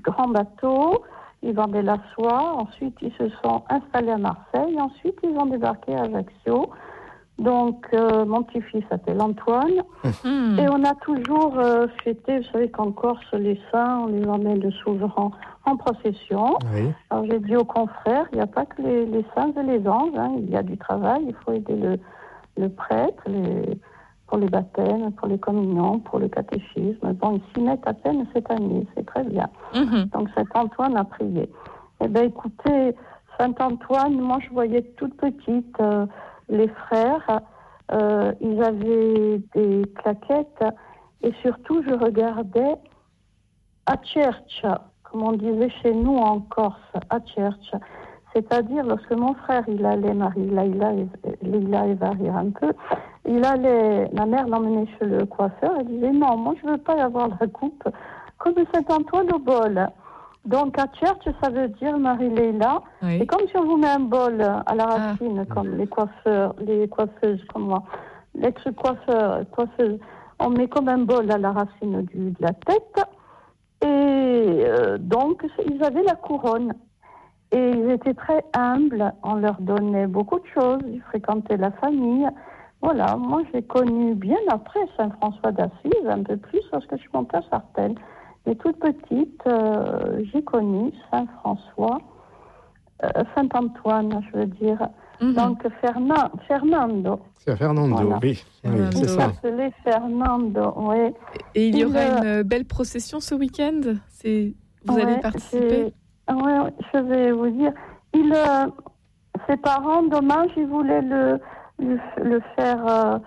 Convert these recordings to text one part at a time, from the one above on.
grands bateaux, ils vendaient la soie, ensuite ils se sont installés à Marseille, ensuite ils ont débarqué à Ajaccio. Donc mon petit-fils s'appelle Antoine, et on a toujours fêté, vous savez qu'en Corse, les saints, on les emmène souvent en procession. Oui. Alors j'ai dit aux confrères, il n'y a pas que les saints et les anges, hein, il y a du travail, il faut aider le prêtre, pour les baptêmes, pour les communions, pour le catéchisme. Bon, ils s'y mettent à peine cette année, c'est très bien. Donc Saint-Antoine a prié. Eh bien écoutez, Saint-Antoine, moi je voyais toute petite les frères, ils avaient des claquettes, et surtout je regardais à church, comme on disait chez nous en Corse, à church. C'est-à-dire, lorsque mon frère, il allait, Leïla va rire un peu, il allait, ma mère l'emmenait chez le coiffeur, elle disait, non, moi je veux pas avoir la coupe comme Saint-Antoine au bol. Donc, à church, ça veut dire Marie-Leïla. Oui. C'est comme si on vous met un bol à la racine, comme les coiffeuses comme moi. Coiffeuses, on met comme un bol à la racine de la tête. Et donc, ils avaient la couronne. Et ils étaient très humbles, on leur donnait beaucoup de choses, ils fréquentaient la famille. Voilà, moi j'ai connu bien après Saint-François d'Assise, un peu plus lorsque je suis montée à Sartène. Mais toute petite, j'ai connu Saint-François, Saint-Antoine, je veux dire. Donc Fernando. C'est Fernando, voilà. oui, Fernando. c'est Il ça. s'appelait Fernando, oui. Et il y aura une belle procession ce week-end. Vous allez participer. Oui, je vais vous dire. Ses parents, dommage, ils voulaient le faire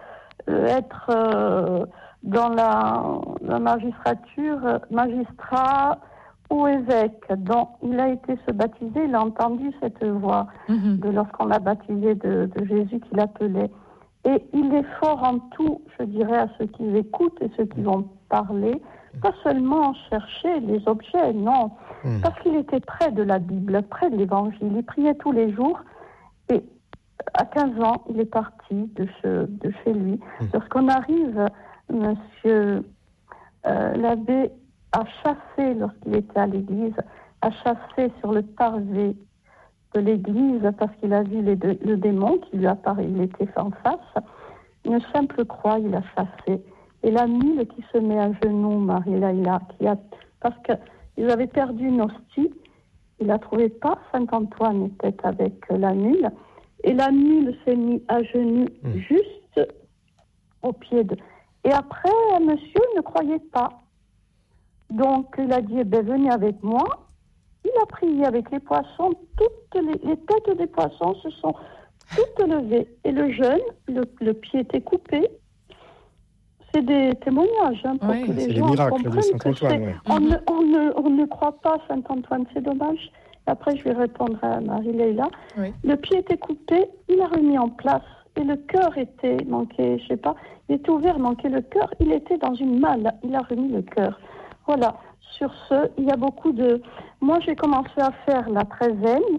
être dans la magistrature, magistrat ou évêque. Donc, il a été se baptiser, il a entendu cette voix de lorsqu'on l'a baptisé de Jésus qu'il appelait. Et il est fort en tout, je dirais, à ceux qui écoutent et ceux qui vont parler. Pas seulement chercher les objets, non. Parce qu'il était près de la Bible, près de l'Évangile. Il priait tous les jours. Et à 15 ans, il est parti de chez lui. Lorsqu'on arrive, monsieur l'abbé a chassé, lorsqu'il était à l'église, a chassé sur le parvé de l'église, parce qu'il a vu le démon qui lui apparaît, il était en face. Une simple croix, il a chassé. Et la mule qui se met à genoux, Marie-Leïla, parce qu'ils avaient perdu une hostie, il la trouvait pas, Saint-Antoine était avec la mule, et la mule s'est mise à genoux juste au pied de... Et après, monsieur ne croyait pas. Donc, il a dit, eh ben, venez avec moi. Il a prié avec les poissons, toutes les têtes des poissons se sont toutes levées. Et le jeune, le pied était coupé. C'est des témoignages pour que les gens comprennent que c'est... On ne croit pas Saint-Antoine, c'est dommage. Après, je vais répondre à Marie-Leïla. Oui. Le pied était coupé, il a remis en place. Et le cœur était manqué, je sais pas, il était ouvert, manquait le cœur. Il était dans une malle, il a remis le cœur. Voilà. Sur ce, il y a beaucoup de... Moi, j'ai commencé à faire la 13,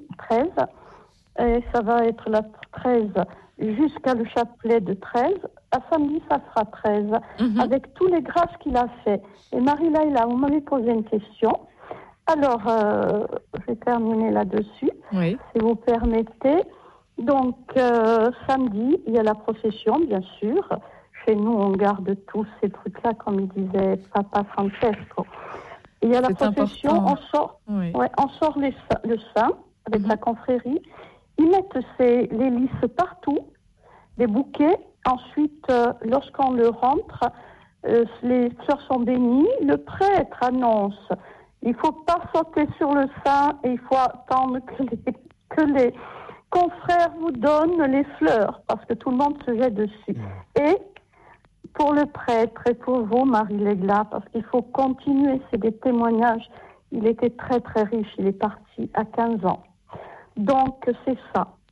et ça va être la 13 jusqu'à le chapelet de 13. À samedi, ça sera 13, avec tous les grâces qu'il a fait. Et Marie-Leïla, vous m'avez posé une question. Alors, je vais terminer là-dessus, si vous permettez. Donc, samedi, il y a la procession, bien sûr. Chez nous, on garde tous ces trucs-là, comme il disait Papa Francesco. Il y a la procession, on sort le saint avec la confrérie. Ils mettent les lys partout, des bouquets. Ensuite, lorsqu'on le rentre, les fleurs sont bénies. Le prêtre annonce, il ne faut pas sauter sur le saint et il faut attendre que les confrères vous donnent les fleurs, parce que tout le monde se jette dessus. Et pour le prêtre et pour vous, Marie-Leïla, parce qu'il faut continuer, c'est des témoignages. Il était très très riche, il est parti à 15 ans. Donc c'est ça.